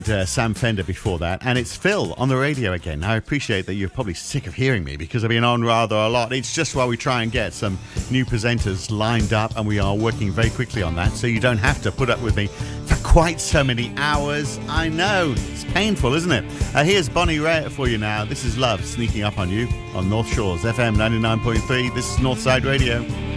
Sam Fender before that, and it's Phil on the radio again. Now, I appreciate that you're probably sick of hearing me because I've been on rather a lot. It's just while we try and get some new presenters lined up, and we are working very quickly on that, so you don't have to put up with me for quite so many hours. I know, it's painful, isn't it? Here's Bonnie Raitt for you now. This is Love sneaking up on you on North Shores FM 99.3. This is Northside Radio.